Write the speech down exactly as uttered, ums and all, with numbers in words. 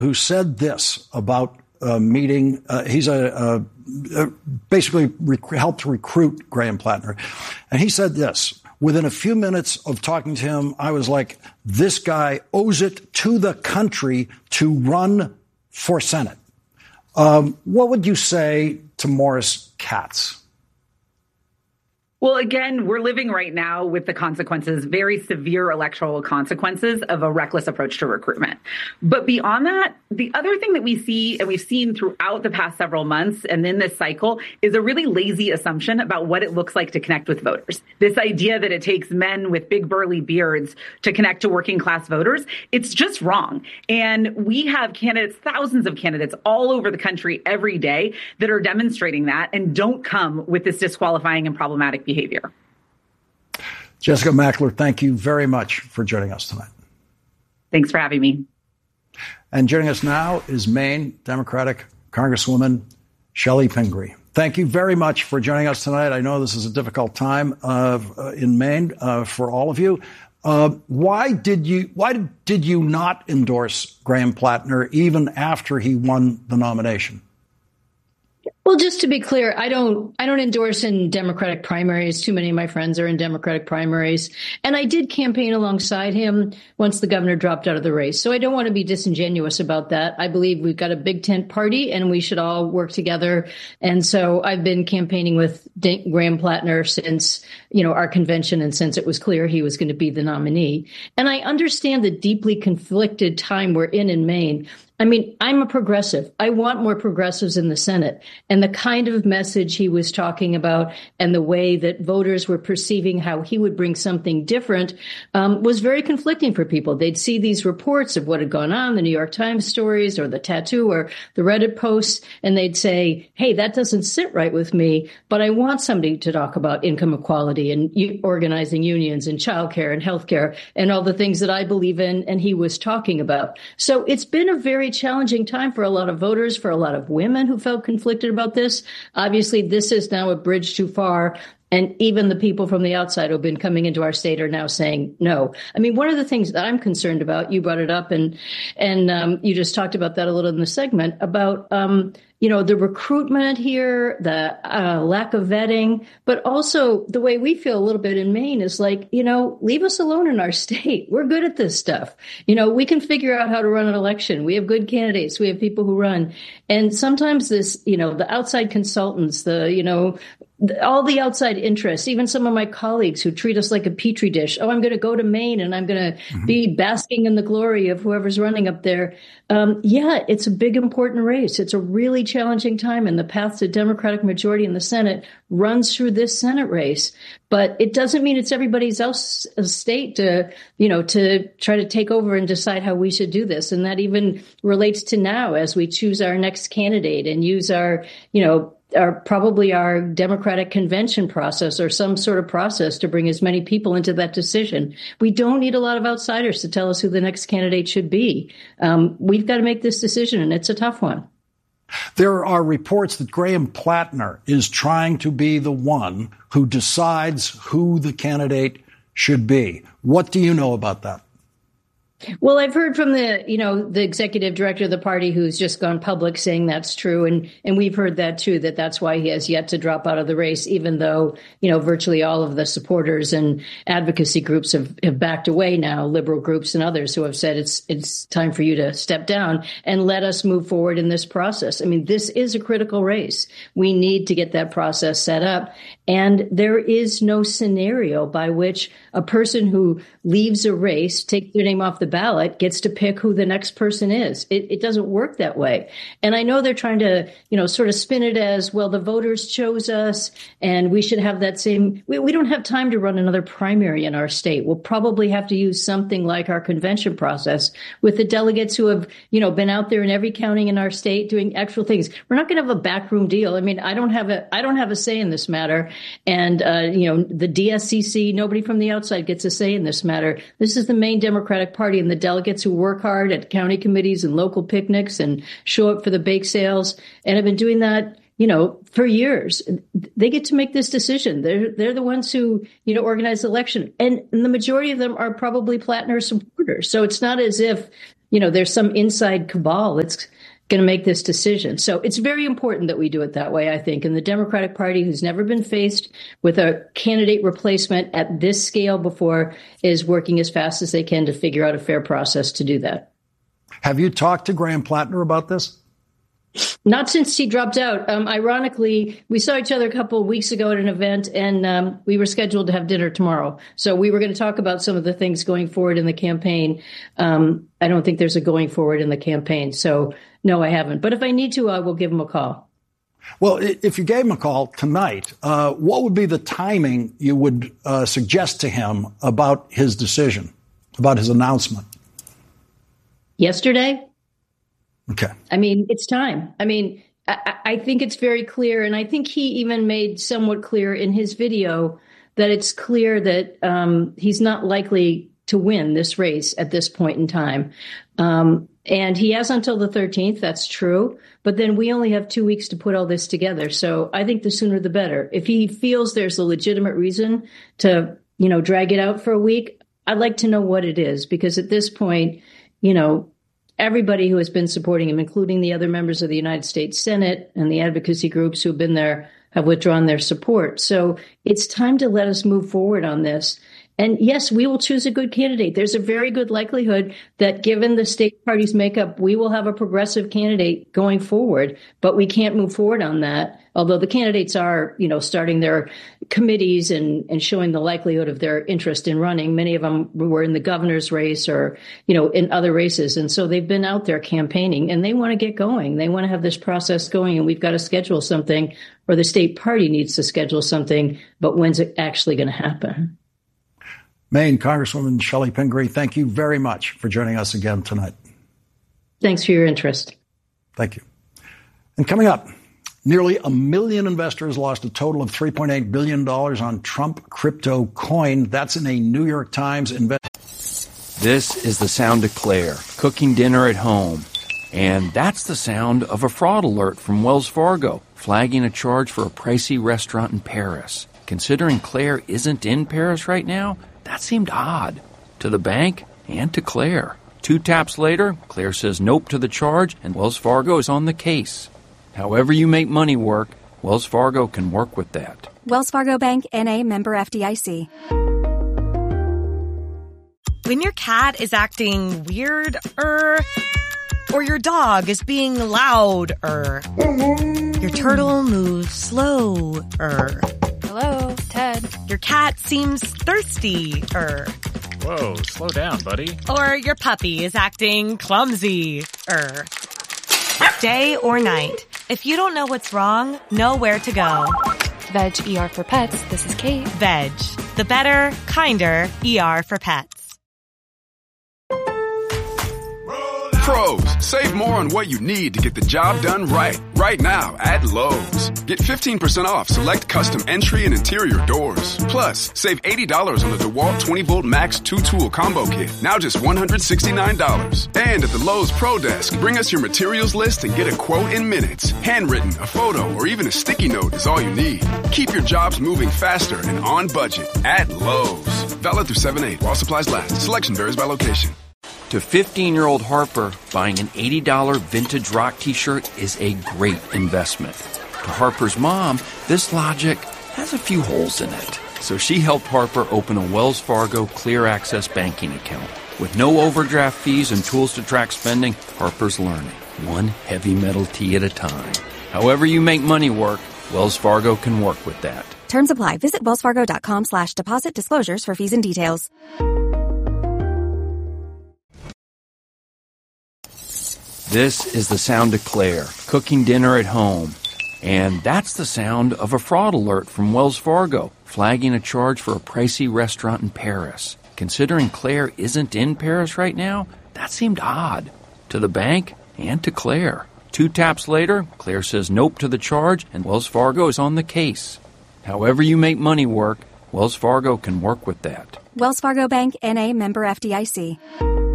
who said this about uh, meeting. Uh, he's a, a, a basically rec- helped recruit Graham Plattner, and he said this. Within a few minutes of talking to him, I was like, this guy owes it to the country to run for Senate. Um, what would you say to Morris Katz? Well, again, we're living right now with the consequences, very severe electoral consequences of a reckless approach to recruitment. But beyond that, the other thing that we see and we've seen throughout the past several months and in this cycle is a really lazy assumption about what it looks like to connect with voters. This idea that it takes men with big burly beards to connect to working class voters, it's just wrong. And we have candidates, thousands of candidates all over the country every day that are demonstrating that and don't come with this disqualifying and problematic behavior. behavior. Jessica Mackler, thank you very much for joining us tonight. Thanks for having me. And joining us now is Maine Democratic Congresswoman Chellie Pingree. Thank you very much for joining us tonight. I know this is a difficult time uh, in Maine uh, for all of you. Uh, why did you why did you not endorse Graham Plattner even after he won the nomination? Well, just to be clear, I don't I don't endorse in Democratic primaries. Too many of my friends are in Democratic primaries. And I did campaign alongside him once the governor dropped out of the race. So I don't want to be disingenuous about that. I believe we've got a big tent party and we should all work together. And so I've been campaigning with Graham Plattner since, you know, our convention and since it was clear he was going to be the nominee. And I understand the deeply conflicted time we're in in Maine. I mean, I'm a progressive. I want more progressives in the Senate. And the kind of message he was talking about and the way that voters were perceiving how he would bring something different um, was very conflicting for people. They'd see these reports of what had gone on, the New York Times stories or the tattoo or the Reddit posts, and they'd say, hey, that doesn't sit right with me, but I want somebody to talk about income equality and u- organizing unions and childcare and healthcare and all the things that I believe in and he was talking about. So it's been a very challenging time for a lot of voters, for a lot of women who felt conflicted about this. Obviously, this is now a bridge too far. And even the people from the outside who've been coming into our state are now saying no. I mean, one of the things that I'm concerned about, you brought it up and and um, you just talked about that a little in the segment about, um, you know, the recruitment here, the uh, lack of vetting, but also the way we feel a little bit in Maine is like, you know, leave us alone in our state. We're good at this stuff. You know, we can figure out how to run an election. We have good candidates. We have people who run. And sometimes this, you know, the outside consultants, the, you know, all the outside interests, even some of my colleagues who treat us like a petri dish. Oh, I'm going to go to Maine and I'm going to mm-hmm. be basking in the glory of whoever's running up there. Um, yeah, it's a big, important race. It's a really challenging time, and the path to Democratic majority in the Senate runs through this Senate race. But it doesn't mean it's everybody's else state to, you know, to try to take over and decide how we should do this. And that even relates to now as we choose our next candidate and use our, you know, our probably our Democratic convention process or some sort of process to bring as many people into that decision. We don't need a lot of outsiders to tell us who the next candidate should be. Um, we've got to make this decision, and it's a tough one. There are reports that Graham Plattner is trying to be the one who decides who the candidate should be. What do you know about that? Well, I've heard from the, you know, the executive director of the party who's just gone public saying that's true. And, and we've heard that, too, that that's why he has yet to drop out of the race, even though, you know, virtually all of the supporters and advocacy groups have, have backed away now, liberal groups and others who have said it's it's time for you to step down and let us move forward in this process. I mean, this is a critical race. We need to get that process set up. And there is no scenario by which a person who leaves a race, takes their name off the ballot, gets to pick who the next person is. It, it doesn't work that way. And I know they're trying to, you know, sort of spin it as, well, the voters chose us and we should have that same. We, we don't have time to run another primary in our state. We'll probably have to use something like our convention process with the delegates who have, you know, been out there in every county in our state doing actual things. We're not going to have a backroom deal. I mean, I don't have a I don't have a say in this matter. And, uh, you know, the D S C C, nobody from the outside gets a say in this matter. This is the Maine Democratic Party and the delegates who work hard at county committees and local picnics and show up for the bake sales and have been doing that, you know, for years. They get to make this decision. They're they're the ones who, you know, organize the election. And, and the majority of them are probably Plattner supporters. So it's not as if you know, there's some inside cabal that's going to make this decision. So it's very important that we do it that way, I think. And the Democratic Party, who's never been faced with a candidate replacement at this scale before, is working as fast as they can to figure out a fair process to do that. Have you talked to Graham Plattner about this? Not since he dropped out. Um, ironically, we saw each other a couple of weeks ago at an event, and um, we were scheduled to have dinner tomorrow. So we were going to talk about some of the things going forward in the campaign. Um, I don't think there's a going forward in the campaign. So, no, I haven't. But if I need to, I will give him a call. Well, if you gave him a call tonight, uh, what would be the timing you would uh, suggest to him about his decision, about his announcement? Yesterday? Okay. I mean, it's time. I mean, I, I think it's very clear. And I think he even made somewhat clear in his video that it's clear that um, he's not likely to win this race at this point in time. Um, and he has until the thirteenth. That's true. But then we only have two weeks to put all this together. So I think the sooner the better. If he feels there's a legitimate reason to, you know, drag it out for a week, I'd like to know what it is, because at this point, you know, everybody who has been supporting him, including the other members of the United States Senate and the advocacy groups who have been there, have withdrawn their support. So it's time to let us move forward on this. And yes, we will choose a good candidate. There's a very good likelihood that given the state party's makeup, we will have a progressive candidate going forward, but we can't move forward on that. Although the candidates are, you know, starting their committees and, and showing the likelihood of their interest in running. Many of them were in the governor's race or, you know, in other races. And so they've been out there campaigning and they want to get going. They want to have this process going, and we've got to schedule something, or the state party needs to schedule something. But when's it actually going to happen? Maine Congresswoman Chellie Pingree, thank you very much for joining us again tonight. Thanks for your interest. Thank you. And coming up, nearly a million investors lost a total of three point eight billion dollars on Trump crypto coin. That's in a New York Times invest. This is the sound of Claire cooking dinner at home. And that's the sound of a fraud alert from Wells Fargo, flagging a charge for a pricey restaurant in Paris. Considering Claire isn't in Paris right now, that seemed odd to the bank and to Claire. Two taps later, Claire says nope to the charge, and Wells Fargo is on the case. However you make money work, Wells Fargo can work with that. Wells Fargo Bank, N A, member F D I C. When your cat is acting weird-er, or your dog is being loud-er, your turtle moves slow-er. Hello, Ted. Your cat seems thirsty-er. Whoa, slow down, buddy. Or your puppy is acting clumsy-er. Day or night, if you don't know what's wrong, know where to go. Veg E R for Pets. This is Kate. Veg, the better, kinder E R for pets. Pros, save more on what you need to get the job done right. Right now at Lowe's. Get fifteen percent off select custom entry and interior doors. Plus, save eighty dollars on the DeWalt twenty volt Max two tool combo kit. Now just one hundred sixty-nine dollars. And at the Lowe's Pro Desk, bring us your materials list and get a quote in minutes. Handwritten, a photo, or even a sticky note is all you need. Keep your jobs moving faster and on budget at Lowe's. Valid through seven eight while supplies last. Selection varies by location. To fifteen-year-old Harper, buying an eighty dollars vintage rock t-shirt is a great investment. To Harper's mom, this logic has a few holes in it. So she helped Harper open a Wells Fargo Clear Access banking account. With no overdraft fees and tools to track spending, Harper's learning, one heavy metal tee at a time. However you make money work, Wells Fargo can work with that. Terms apply. Visit wellsfargo.com slash deposit disclosures for fees and details. This is the sound of Claire cooking dinner at home. And that's the sound of a fraud alert from Wells Fargo, flagging a charge for a pricey restaurant in Paris. Considering Claire isn't in Paris right now, that seemed odd to the bank and to Claire. Two taps later, Claire says nope to the charge, and Wells Fargo is on the case. However you make money work, Wells Fargo can work with that. Wells Fargo Bank, N A, member F D I C.